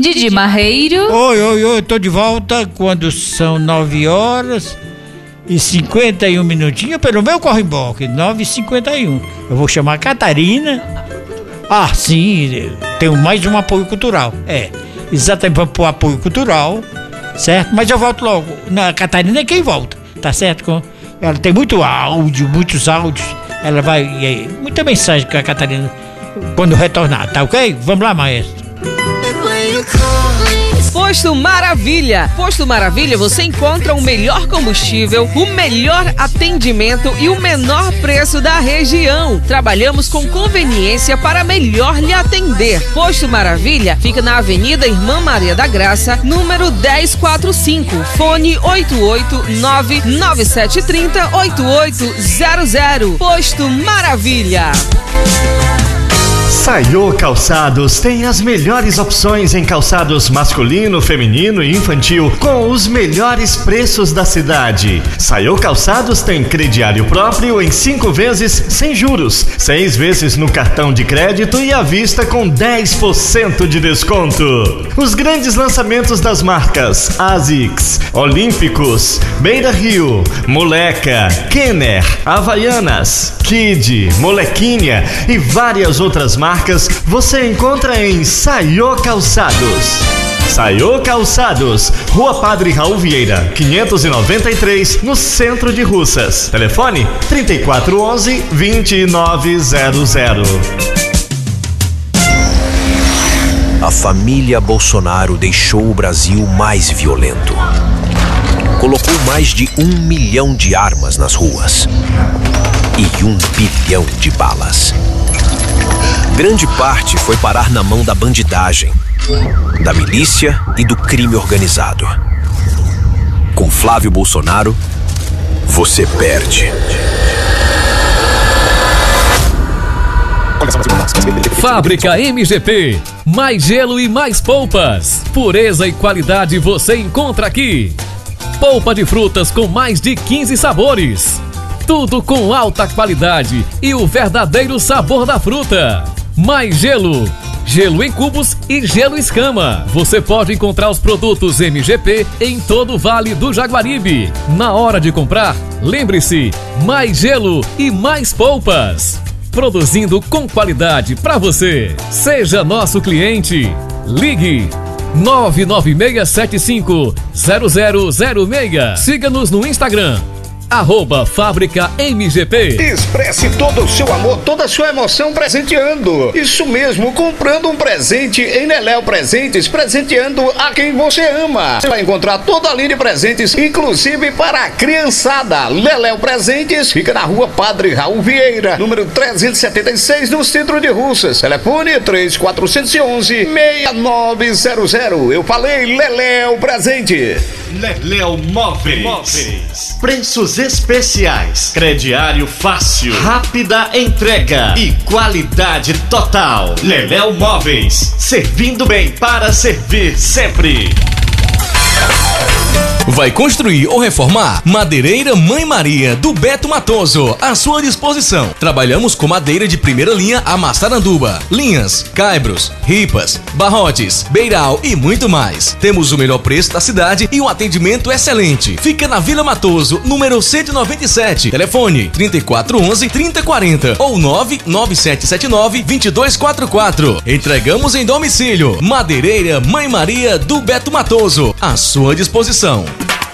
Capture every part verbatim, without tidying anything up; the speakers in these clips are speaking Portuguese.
Didi Marreiro. Oi, oi, oi, eu tô de volta quando são nove horas e cinquenta e um minutinhos pelo meu corre-boque, nove e cinquenta e um. Eu vou chamar a Catarina. Ah, sim, tenho mais um apoio cultural. É, exatamente para o apoio cultural, certo? Mas eu volto logo. Na Catarina é quem volta, tá certo? Ela tem muito áudio, muitos áudios. Ela vai. É, muita mensagem com a Catarina quando retornar, tá ok? Vamos lá, maestro. Posto Maravilha. Posto Maravilha, você encontra o melhor combustível, o melhor atendimento e o menor preço da região. Trabalhamos com conveniência para melhor lhe atender. Posto Maravilha fica na Avenida Irmã Maria da Graça, número dez quarenta e cinco. Fone oito oito nove nove sete três zero oito oito zero zero. Posto Maravilha. Saiô Calçados tem as melhores opções em calçados masculino, feminino e infantil com os melhores preços da cidade. Saiô Calçados tem crediário próprio em cinco vezes sem juros, seis vezes no cartão de crédito e à vista com dez por cento de desconto. Os grandes lançamentos das marcas ASICS, Olímpicos, Beira Rio, Moleca, Kenner, Havaianas, Kid, Molequinha e várias outras marcas você encontra em Saiô Calçados. Saiô Calçados, Rua Padre Raul Vieira, quinhentos e noventa e três, no centro de Russas. Telefone trinta e quatro onze, vinte e nove zero zero. A família Bolsonaro deixou o Brasil mais violento. Colocou mais de um milhão de armas nas ruas e um bilhão de balas. Grande parte foi parar na mão da bandidagem, da milícia e do crime organizado. Com Flávio Bolsonaro, você perde. Fábrica M G P. Mais gelo e mais polpas. Pureza e qualidade você encontra aqui. Polpa de frutas com mais de quinze sabores. Tudo com alta qualidade e o verdadeiro sabor da fruta. Mais gelo, gelo em cubos e gelo escama. Você pode encontrar os produtos M G P em todo o Vale do Jaguaribe. Na hora de comprar, lembre-se, mais gelo e mais polpas. Produzindo com qualidade para você. Seja nosso cliente. Ligue nove nove seis sete cinco zero zero zero seis. Siga-nos no Instagram. Arroba Fábrica M G P. Expresse todo o seu amor, toda a sua emoção presenteando. Isso mesmo, comprando um presente em Leléu Presentes, presenteando a quem você ama. Você vai encontrar toda a linha de presentes, inclusive para a criançada. Leléu Presentes fica na Rua Padre Raul Vieira, número trezentos e setenta e seis, no centro de Russas. Telefone três quatro um um, seis nove zero zero. Eu falei Leléu Presente. Leléu Móveis. Móveis. Preços especiais, crediário fácil, rápida entrega e qualidade total. Leléu Móveis, servindo bem para servir sempre. Vai construir ou reformar? Madeireira Mãe Maria, do Beto Matoso, à sua disposição. Trabalhamos com madeira de primeira linha a Massaranduba, linhas, caibros, ripas, barrotes, beiral e muito mais. Temos o melhor preço da cidade e um atendimento excelente. Fica na Vila Matoso, número cento e noventa e sete. Telefone trinta e quatro onze, trinta quarenta ou nove nove sete sete nove, dois dois quatro quatro. Entregamos em domicílio. Madeireira Mãe Maria, do Beto Matoso, à sua disposição.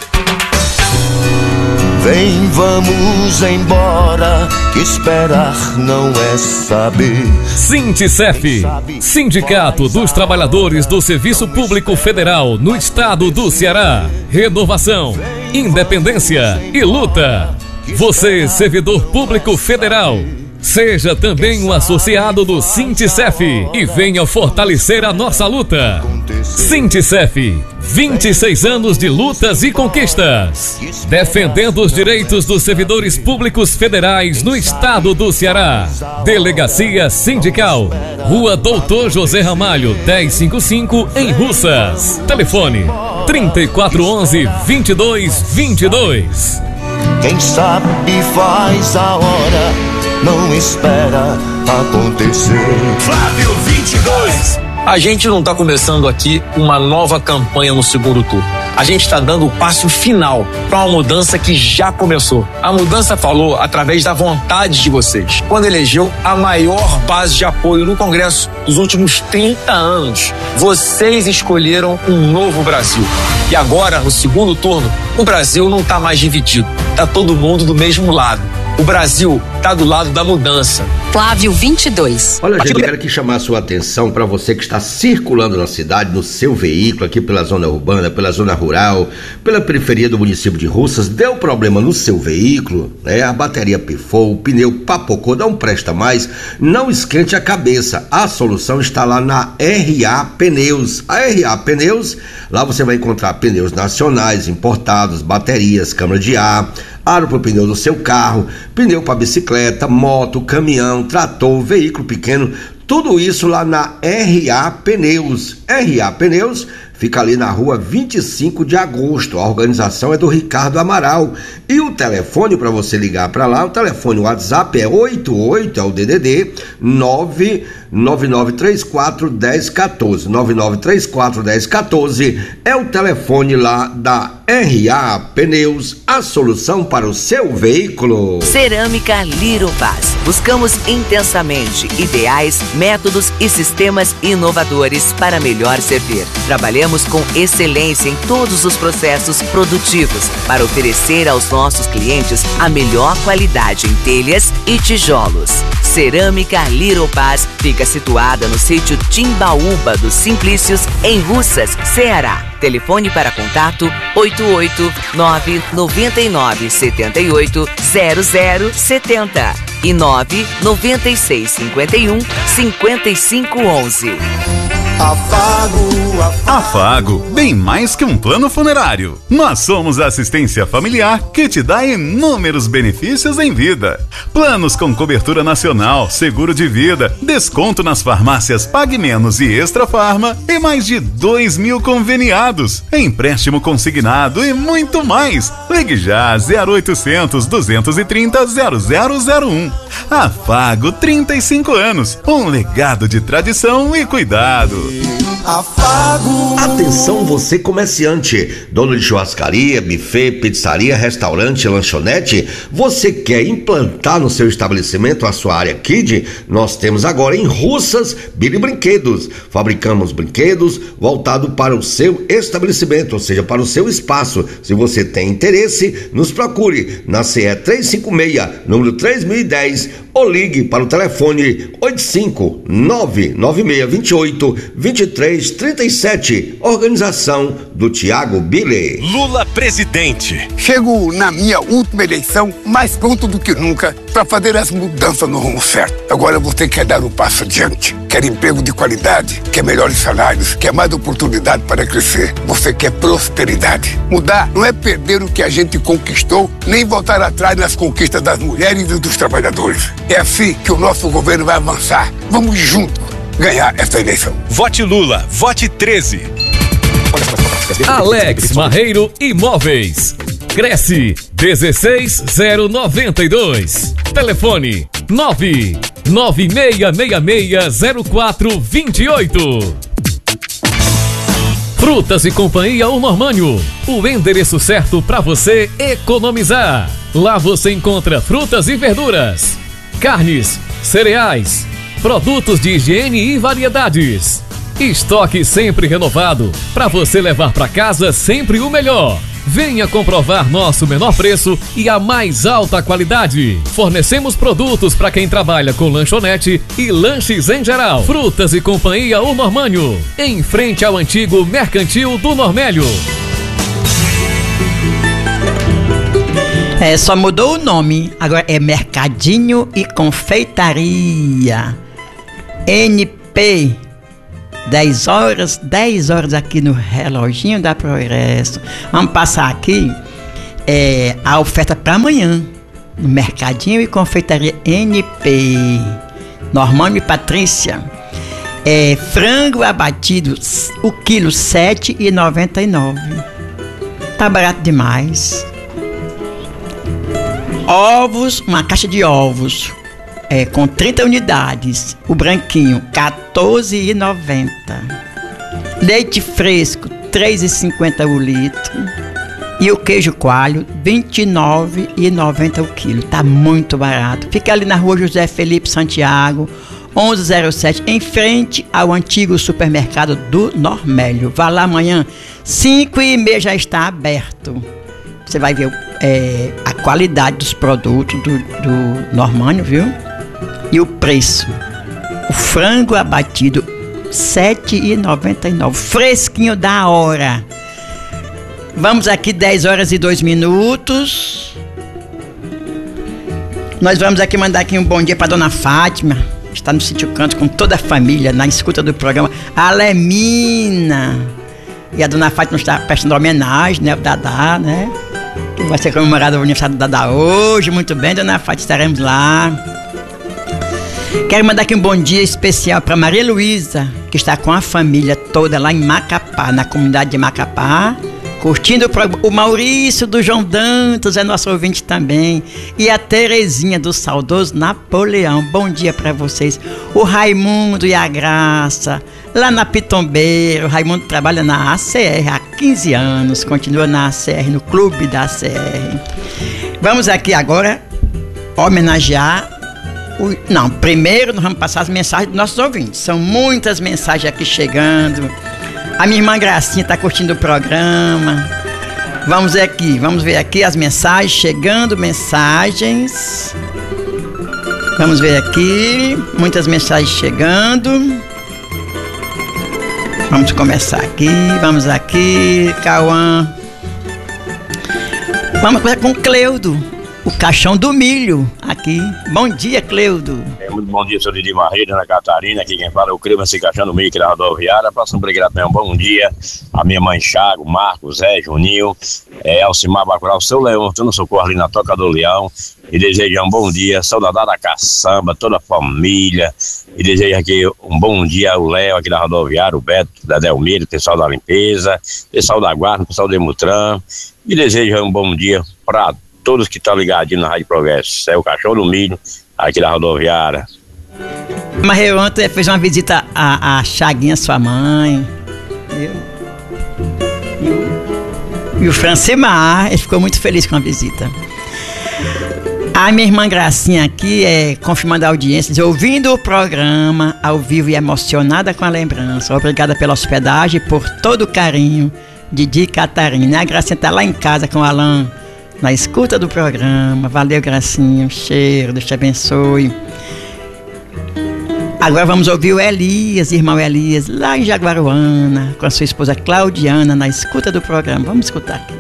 Vem, vamos embora, que esperar não é saber. Sinticef, Sindicato dos Trabalhadores do Serviço Público Federal no Estado do Ceará. Renovação, independência e luta. Você, servidor público federal, seja também um associado do Sinticef e venha fortalecer a nossa luta. Sinticef, vinte e seis anos de lutas e conquistas, defendendo os direitos dos servidores públicos federais no estado do Ceará. Delegacia Sindical, Rua Doutor José Ramalho, dez cinquenta e cinco, em Russas. Telefone trinta e quatro onze, vinte e dois vinte e dois. Quem sabe faz a hora, não espera acontecer. Flávio vinte e dois. A gente não está começando aqui uma nova campanha no segundo turno. A gente está dando o passo final para uma mudança que já começou. A mudança falou através da vontade de vocês, quando elegeu a maior base de apoio no Congresso dos últimos trinta anos. Vocês escolheram um novo Brasil. E agora, no segundo turno, o Brasil não está mais dividido. Está todo mundo do mesmo lado. O Brasil está do lado da mudança. Flávio vinte e dois. Olha, gente, eu quero aqui chamar a sua atenção para você que está circulando na cidade, no seu veículo, aqui pela zona urbana, pela zona rural, pela periferia do município de Russas. Deu problema no seu veículo, né? A bateria pifou, o pneu papocou, não presta mais. Não esquente a cabeça. A solução está lá na R A Pneus. A R A Pneus, lá você vai encontrar pneus nacionais, importados, baterias, câmara de ar, aro para o pneu do seu carro, pneu para bicicleta, moto, caminhão, trator, veículo pequeno, tudo isso lá na R A Pneus. R A Pneus fica ali na rua vinte e cinco de agosto. A organização é do Ricardo Amaral. E o telefone para você ligar para lá, o telefone WhatsApp é oito oito, é o D D D nove nove nove três quatro um zero um quatro, nove nove três quatro um zero um quatro, é o telefone lá da R A Pneus, a solução para o seu veículo. Cerâmica Little Vaz. Buscamos intensamente ideais, métodos e sistemas inovadores para melhor servir. Trabalhamos com excelência em todos os processos produtivos para oferecer aos nossos clientes a melhor qualidade em telhas e tijolos. Cerâmica Little Paz fica situada no sítio Timbaúba dos Simplícios, em Russas, Ceará. Telefone para contato oito oito nove nove nove sete oito zero zero sete zero e nove nove seis cinco um cinco cinco um um. Afago, afago. Afago, bem mais que um plano funerário. Nós somos a assistência familiar que te dá inúmeros benefícios em vida. Planos com cobertura nacional, seguro de vida, desconto nas farmácias Pague Menos e Extra Farma e mais de dois mil conveniados, empréstimo consignado e muito mais. Ligue já zero oitocentos, duzentos e trinta, zero zero zero um. Afago, trinta e cinco anos, um legado de tradição e cuidado. Afago. Atenção você comerciante, dono de churrascaria, buffet, pizzaria, restaurante, lanchonete, você quer implantar no seu estabelecimento a sua área Kid? Nós temos agora em Russas Billy Brinquedos. Fabricamos brinquedos voltados para o seu estabelecimento, ou seja, para o seu espaço. Se você tem interesse, nos procure na C E trezentos e cinquenta e seis, número três mil e dez, ou ligue para o telefone oito cinco nove nove seis dois oito dois três três sete. Organização do Thiago Billy. Lula presidente. Chego na minha última eleição mais pronto do que nunca para fazer as mudanças no rumo certo. Agora você quer dar um passo adiante, quer emprego de qualidade, quer melhores salários, quer mais oportunidade para crescer. Você quer prosperidade. Mudar não é perder o que a gente conquistou, nem voltar atrás nas conquistas das mulheres e dos trabalhadores. É assim que o nosso governo vai avançar. Vamos juntos ganhar essa eleição. Vote Lula, vote treze. Alex Marreiro Imóveis. Cresce dezesseis zero noventa e dois. Telefone nove nove seis seis seis zero quatro dois oito. Frutas e Companhia O Normânio, o endereço certo para você economizar. Lá você encontra frutas e verduras, carnes, cereais, produtos de higiene e variedades. Estoque sempre renovado, para você levar para casa sempre o melhor. Venha comprovar nosso menor preço e a mais alta qualidade. Fornecemos produtos para quem trabalha com lanchonete e lanches em geral. Frutas e Companhia O Normânio, em frente ao antigo Mercantil do Normélio. É, só mudou o nome, agora é Mercadinho e Confeitaria. N P, dez horas, dez horas aqui no reloginho da Progresso. Vamos passar aqui é, a oferta para amanhã, no Mercadinho e Confeitaria N P. Normânio e Patrícia. É, frango abatido, o quilo sete reais e noventa e nove centavos. Tá barato demais. Ovos, uma caixa de ovos, é, com trinta unidades. O branquinho, quatorze reais e noventa centavos. Leite fresco, três reais e cinquenta centavos o litro. E o queijo coalho, vinte e nove reais e noventa centavos o quilo. Tá muito barato. Fica ali na rua José Felipe Santiago, onze zero sete, em frente ao antigo supermercado do Normélio. Vá lá amanhã, cinco e meia já está aberto. Você vai ver é, a qualidade dos produtos do, do Normânio, viu? E o preço. O frango abatido, sete reais e noventa e nove centavos. Fresquinho da hora. Vamos aqui, dez horas e dois minutos. Nós vamos aqui mandar aqui um bom dia para dona Fátima. Está no Sítio Canto com toda a família, na escuta do programa. A Lemina. E a dona Fátima está prestando homenagem, né? O Dadá, né? Que vai ser comemorado o aniversário do Dadá hoje. Muito bem, dona Fátima, estaremos lá. Quero mandar aqui um bom dia especial para Maria Luísa, que está com a família toda lá em Macapá, na comunidade de Macapá, curtindo o programa. O Maurício do João Dantas é nosso ouvinte também. E a Terezinha do saudoso Napoleão. Bom dia para vocês. O Raimundo e a Graça, lá na Pitombeira. O Raimundo trabalha na A C R há quinze anos, continua na A C R, no clube da A C R. Vamos aqui agora homenagear. O, não, primeiro nós vamos passar as mensagens dos nossos ouvintes. São muitas mensagens aqui chegando. A minha irmã Gracinha está curtindo o programa. Vamos ver aqui, vamos ver aqui as mensagens chegando, mensagens. Vamos ver aqui, muitas mensagens chegando. Vamos começar aqui, vamos aqui, Cauã. Vamos começar com o Cleudo. O caixão do milho, aqui. Bom dia, Cleudo. É, muito bom dia, sou Didi Marreira, Ana Catarina, aqui quem fala é o Cleudo, esse caixão do milho aqui da rodoviária. Próximo brigado também, um bom dia. A minha mãe Chago, Marcos, Zé, Juninho, é, Alcimar Bacurau, seu Leão, todo no socorro ali na Toca do Leão. E desejo um bom dia, saudade da caçamba, toda a família. E desejo aqui um bom dia ao Léo aqui da rodoviária, o Beto, da Delmiro, o pessoal da limpeza, o pessoal da guarda, o pessoal do Demutran. E desejo um bom dia para todos que estão ligadinhos na Rádio Progresso. É o Cachorro do Milho, aqui da rodoviária. Mas ontem fez uma visita a, a Chaguinha, sua mãe. Eu. E o, e o Francimar, ele ficou muito feliz com a visita. A minha irmã Gracinha aqui é confirmando a audiência, diz, ouvindo o programa ao vivo e emocionada com a lembrança. Obrigada pela hospedagem e por todo o carinho. Didi Catarina. A Gracinha está lá em casa com o Alain, na escuta do programa. Valeu, Gracinha, um cheiro, Deus te abençoe. Agora vamos ouvir o Elias, irmão Elias, lá em Jaguaruana, com a sua esposa Claudiana, na escuta do programa. Vamos escutar aqui.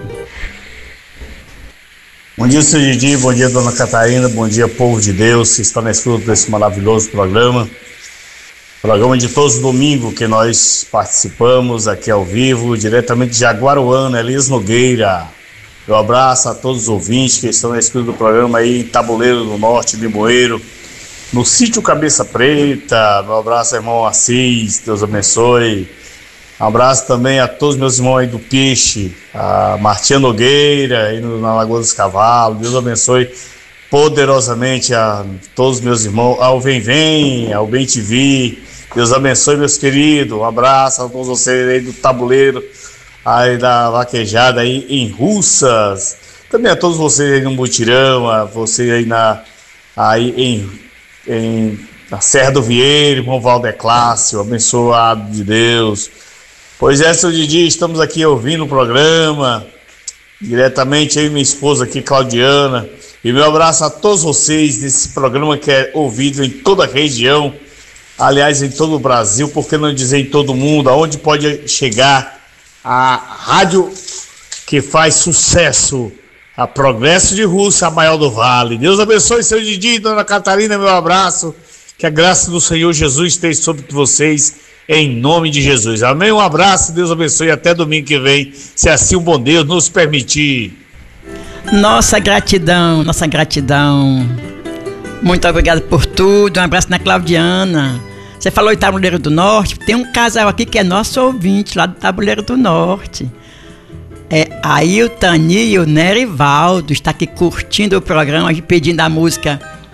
Bom dia, seu Didi, bom dia, dona Catarina, bom dia, povo de Deus, que está na escuta desse maravilhoso programa. Programa de todos os domingos que nós participamos aqui ao vivo, diretamente de Jaguaruana, Elias Nogueira. Eu abraço a todos os ouvintes que estão na escuta do programa aí em Tabuleiro do Norte, Limoeiro, no sítio Cabeça Preta. Um abraço, irmão Assis, Deus abençoe. Um abraço também a todos os meus irmãos aí do Peixe, a Martinha Nogueira, aí no, na Lagoa dos Cavalos. Deus abençoe poderosamente a todos os meus irmãos, ao Vem Vem, ao Bem Te Vi. Deus abençoe, meus queridos. Um abraço a todos vocês aí do Tabuleiro, aí da Vaquejada aí em Russas, também a todos vocês aí no Mutirão, a você aí na aí em, em na Serra do Vieiro, irmão Valder Clássio, abençoado de Deus. Pois é, seu Didi, estamos aqui ouvindo o programa diretamente aí, minha esposa aqui, Claudiana, e meu abraço a todos vocês nesse programa que é ouvido em toda a região, aliás em todo o Brasil, por que não dizer em todo o mundo, aonde pode chegar a rádio que faz sucesso, a Progresso de Rússia, a maior do Vale. Deus abençoe, seu Didi, dona Catarina, meu abraço, que a graça do Senhor Jesus esteja sobre vocês, em nome de Jesus. Amém? Um abraço, Deus abençoe, até domingo que vem, se assim o bom Deus nos permitir. Nossa gratidão, nossa gratidão. Muito obrigado por tudo, um abraço na Claudiana. Você falou em Tabuleiro do Norte, tem um casal aqui que é nosso ouvinte, lá do Tabuleiro do Norte. É Ailton e o Nerivaldo, está aqui curtindo o programa, pedindo a música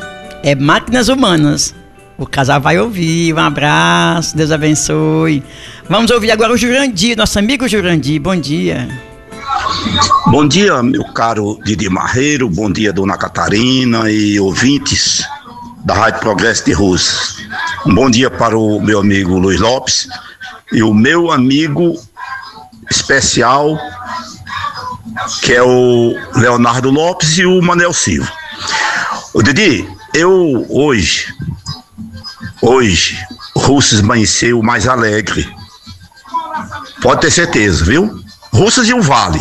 é Máquinas Humanas. O casal vai ouvir. Um abraço, Deus abençoe. Vamos ouvir agora o Jurandir, nosso amigo Jurandir. Bom dia. Bom dia, meu caro Didi Marreiro. Bom dia, dona Catarina e ouvintes da Rádio Progresso de Russas. Um bom dia para o meu amigo Luiz Lopes e o meu amigo especial, que é o Leonardo Lopes, e o Manel Silva. Ô Didi, eu hoje, hoje, Russas amanheceu mais alegre. Pode ter certeza, viu? Russas e o Vale.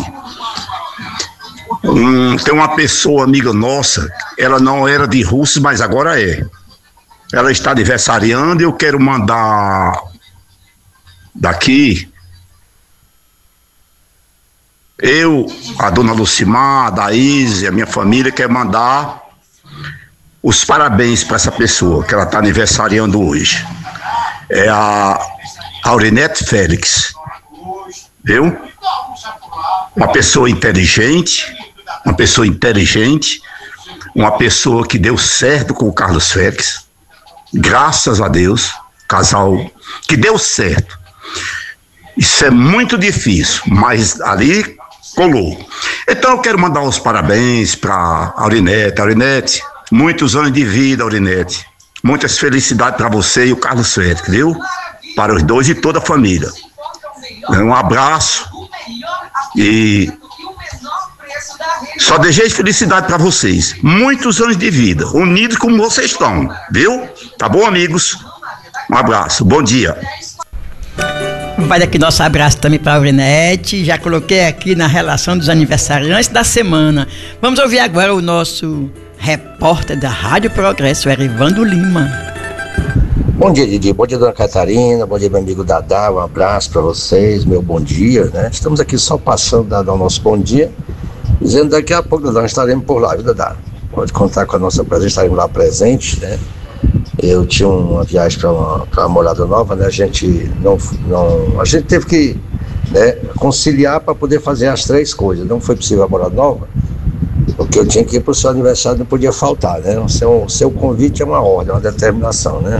Hum, tem uma pessoa amiga nossa, ela não era de Russas, mas agora é. Ela está aniversariando e eu quero mandar daqui. Eu, a dona Lucimar, a Daíse, a minha família, quer mandar os parabéns para essa pessoa que ela está aniversariando hoje. É a Aurinete Félix, viu? Uma pessoa inteligente, uma pessoa inteligente, uma pessoa que deu certo com o Carlos Félix, graças a Deus, casal que deu certo. Isso é muito difícil, mas ali colou. Então eu quero mandar os parabéns para Aurinete. Aurinete, muitos anos de vida, Aurinete. Muitas felicidades para você e o Carlos Félix, viu? Para os dois e toda a família. Um abraço e só desejo felicidade para vocês. Muitos anos de vida, unidos como vocês estão, viu? Tá bom, amigos? Um abraço, bom dia. Vai aqui nosso abraço também para a Aurinete. Já coloquei aqui na relação dos aniversariantes da semana. Vamos ouvir agora o nosso repórter da Rádio Progresso, Erivando Lima. Bom dia, Didi. Bom dia, dona Catarina. Bom dia, meu amigo Dadá. Um abraço para vocês. Meu bom dia, né? Estamos aqui só passando a dar o nosso bom dia, dizendo daqui a pouco, Dadá, nós estaremos por lá, viu, Dadá? Pode contar com a nossa presença, estaremos lá presentes, né? Eu tinha uma viagem para uma, uma morada nova, né? A gente não, não, a gente teve que, né, conciliar para poder fazer as três coisas. Não foi possível a morada nova, porque eu tinha que ir para o seu aniversário, não podia faltar, né? O seu, o seu convite é uma ordem, uma determinação, né?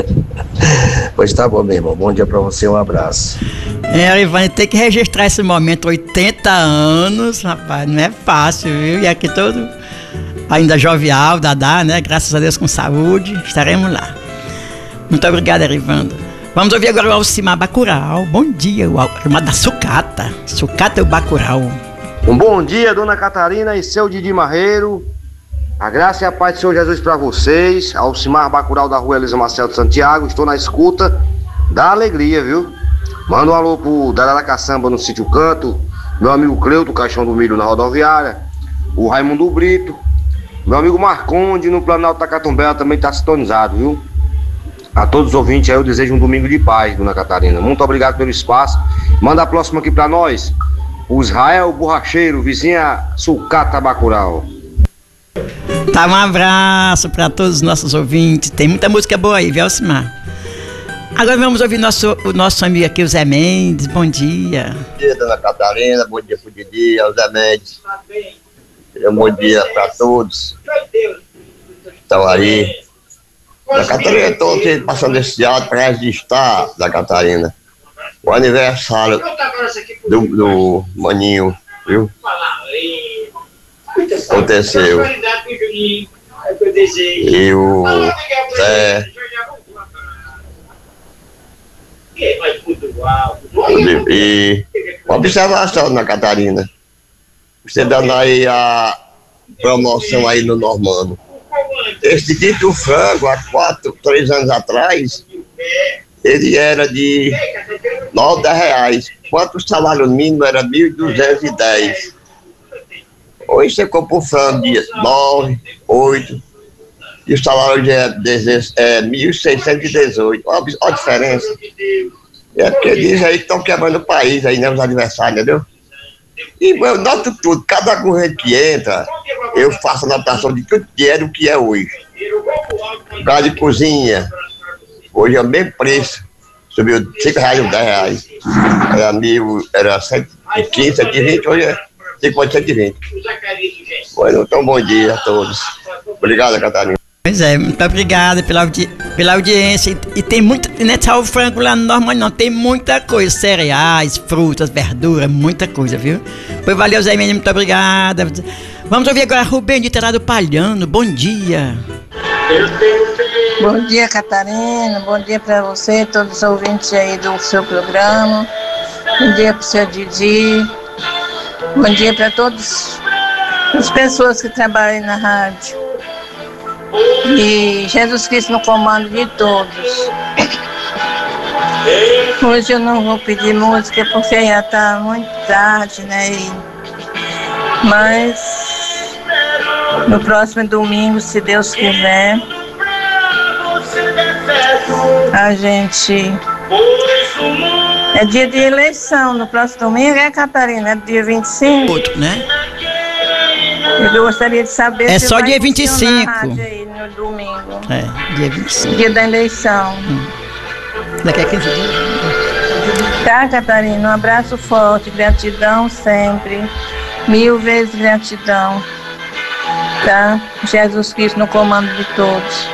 Pois tá bom, meu irmão. Bom dia para você, um abraço. É, Ivan, tem que registrar esse momento, oitenta anos, rapaz, não é fácil, viu? E aqui todo ainda jovial, Dadá, né? Graças a Deus com saúde, estaremos lá. Muito obrigado, Erivando. Vamos ouvir agora o Alcimar Bacurau. Bom dia, o irmão da Sucata. Sucata é o Bacurau. Um bom dia, dona Catarina e seu Didi Marreiro. A graça e a paz do Senhor Jesus para vocês. Alcimar Bacurau da rua Elisa Marcelo de Santiago. Estou na escuta da alegria, viu? Manda um alô pro Darara Caçamba no Sítio Canto, meu amigo Cleuto, Caixão do Milho na rodoviária, o Raimundo Brito, meu amigo Marconde no Planalto da Catumbela também tá sintonizado, viu? A todos os ouvintes aí eu desejo um domingo de paz, dona Catarina. Muito obrigado pelo espaço. Manda a próxima aqui pra nós, o Israel Borracheiro, vizinha Sucata Bacurau. Tá, um abraço para todos os nossos ouvintes. Tem muita música boa aí, viu, Alcimar? Agora vamos ouvir nosso, o nosso amigo aqui, o Zé Mendes. Bom dia. Bom dia, dona Catarina. Bom dia pro Didi, ao Zé Mendes. Um bom dia para todos. Estão aí. Da Catarina, estou passando esse áudio para registrar, da Catarina, o aniversário do, do Maninho, viu? Aconteceu. E o Zé. E uma observação, na Catarina. Você dando aí a promoção aí no Normando. Esse dito frango, há quatro, três anos atrás, ele era de nove reais. Quanto o salário mínimo era mil duzentos e dez. Hoje você compra um frango de nove, oito, e o salário é, é mil seiscentos e dezoito. Olha a diferença. É porque diz aí que estão quebrando o país aí, né, os adversários, entendeu? E eu noto tudo, cada corrente que entra, eu faço anotação de tudo que era e o que é hoje. Gás de cozinha, hoje é o mesmo preço, subiu cinco reais ou dez reais. Era mil, era cento e quinze, cento e vinte, hoje é cinquenta, cento e vinte. Bueno, então bom dia a todos. Obrigado, Catarina. Pois é, muito obrigada pela, audi pela audiência. E, e tem muito, não é só o frango lá no normal, não. Tem muita coisa, cereais, frutas, verduras, muita coisa, viu? Pois valeu, Zé Menino, muito obrigada. Vamos ouvir agora Rubem de Terá do Palhano. Bom dia. Bom dia, Catarina. Bom dia para você, todos os ouvintes aí do seu programa. Bom dia para o seu Didi. Bom dia para todas as pessoas que trabalham na rádio. E Jesus Cristo no comando de todos. Hoje eu não vou pedir música porque já está muito tarde, né? E... Mas no próximo domingo, se Deus quiser, a gente... É dia de eleição, no próximo domingo, é, Catarina? É dia vinte e cinco? Outro, né? Eu gostaria de saber é se só vai dia vinte e cinco. Aí no domingo. É, dia vinte e cinco. Dia da eleição. Hum. Daqui a quinze dias. Tá, Catarina? Um abraço forte, gratidão sempre. Mil vezes gratidão. Tá? Jesus Cristo no comando de todos.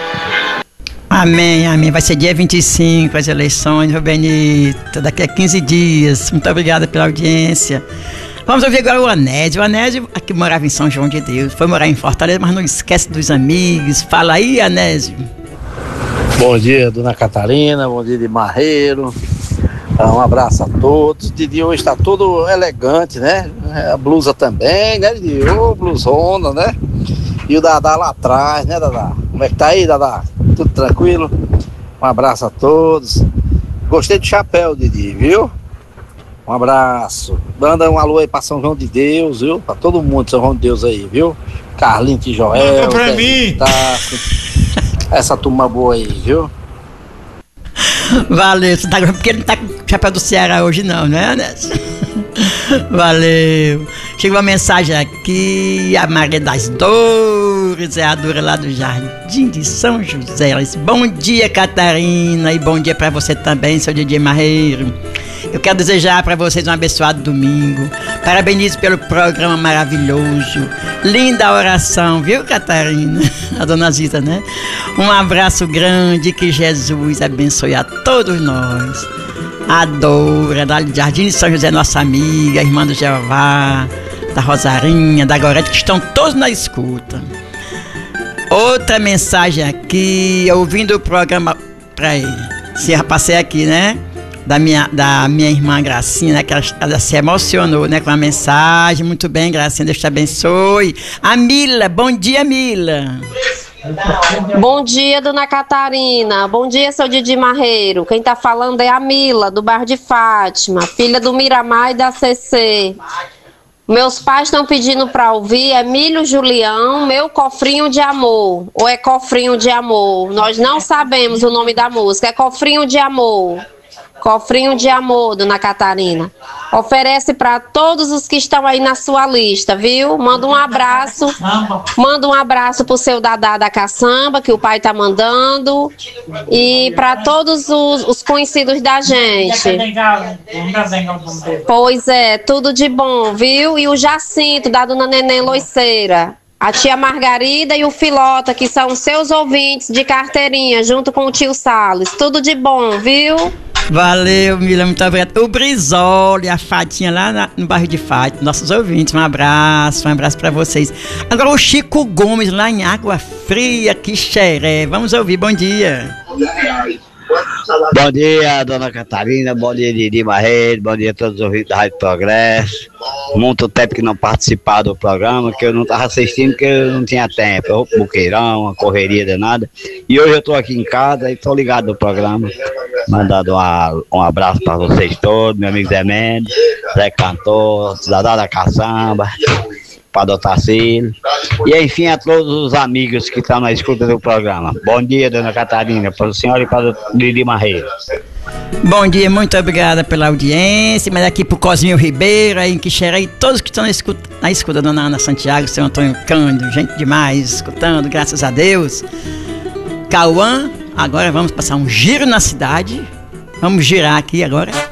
Amém, amém. Vai ser dia vinte e cinco as eleições, meu Benito. Daqui a quinze dias. Muito obrigada pela audiência. Vamos ouvir agora o Anésio. O Anésio, aqui morava em São João de Deus, foi morar em Fortaleza, mas não esquece dos amigos. Fala aí, Anésio. Bom dia, dona Catarina, bom dia de Marreiro. Um abraço a todos. Didi hoje está todo elegante, né? A blusa também, né, Didi? Ô, blusona, né? E o Dadá lá atrás, né, Dadá? Como é que tá aí, Dadá? Tudo tranquilo? Um abraço a todos. Gostei do chapéu, Didi, viu? Um abraço. Manda um alô aí pra São João de Deus, viu? Pra todo mundo de São João de Deus aí, viu? Carlinhos e Joel. Manda pra mim. Essa turma boa aí, viu? Valeu. Você tá... Porque ele não tá com o chapéu do Ceará hoje não, né, Anésio? Valeu. Chegou uma mensagem aqui. A Maria das Dores, é a Dora lá do Jardim de São José. Ela disse, bom dia, Catarina. E bom dia pra você também, seu Didi Marreiro. Eu quero desejar para vocês um abençoado domingo. Parabenizo pelo programa maravilhoso. Linda oração, viu, Catarina? A dona Zita, né? Um abraço grande, que Jesus abençoe a todos nós. A Dora, da Jardim de São José, nossa amiga, a irmã do Jeová, da Rosarinha, da Gorete, que estão todos na escuta. Outra mensagem aqui, ouvindo o programa. Peraí, se já passei aqui, né? Da minha, da minha irmã Gracinha, né? Que ela, ela se emocionou, né? Com a mensagem. Muito bem, Gracinha, Deus te abençoe. A Mila, bom dia, Mila. Bom dia, dona Catarina. Bom dia, seu Didi Marreiro. Quem tá falando é a Mila, do bairro de Fátima, filha do Miramar e da C C. Meus pais estão pedindo pra ouvir Emílio Julião, Meu Cofrinho de Amor. Ou é Cofrinho de Amor? Nós não sabemos o nome da música. É Cofrinho de Amor. Cofrinho de Amor, dona Catarina. Oferece para todos os que estão aí na sua lista, viu? Manda um abraço. Manda um abraço pro seu Dadá da Caçamba, que o pai tá mandando. E para todos os, os conhecidos da gente. Pois é, tudo de bom, viu? E o Jacinto, da dona Neném Loiceira. A tia Margarida e o Filota, que são seus ouvintes de carteirinha, junto com o tio Salles. Tudo de bom, viu? Valeu, Mila, muito obrigada. O Brizoli, a Fadinha lá na, no bairro de Fátima, nossos ouvintes, um abraço, um abraço pra vocês. Agora o Chico Gomes, lá em Água Fria, Quixeré. Vamos ouvir, bom dia. Bom dia, dona Catarina, bom dia, Didi Marreiro, bom dia a todos os ouvintes da Rádio Progresso. Muito tempo que não participava do programa, que eu não estava assistindo, porque eu não tinha tempo. Eu, buqueirão, uma correria danada. E hoje eu estou aqui em casa e estou ligado no programa. Mandando uma, um abraço para vocês todos, meu amigo Zé Mendes, Zé Cantor, Dadá da Caçamba, para o Tacílio. E enfim, a todos os amigos que estão na escuta do programa. Bom dia, dona Catarina, para o senhor e para o Didi Marreiro. Bom dia, muito obrigada pela audiência. Mas aqui pro Cozinho Ribeiro, aí em Quixeré, e todos que estão na escuta, na escuta, dona Ana Santiago, seu Antônio Cândido, gente demais escutando, graças a Deus. Cauã, agora vamos passar um giro na cidade. Vamos girar aqui agora.